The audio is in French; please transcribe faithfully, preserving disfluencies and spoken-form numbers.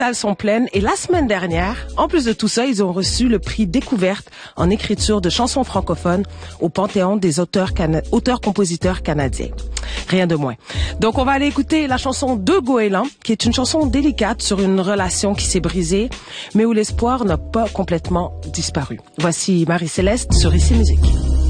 salles sont pleines et la semaine dernière, en plus de tout ça, ils ont reçu le prix Découverte en écriture de chansons francophones au Panthéon des auteurs cana- auteurs-compositeurs canadiens. Rien de moins. Donc, on va aller écouter la chanson de Goéland, qui est une chanson délicate sur une relation qui s'est brisée, mais où l'espoir n'a pas complètement disparu. Voici Marie-Céleste sur Ici Musique.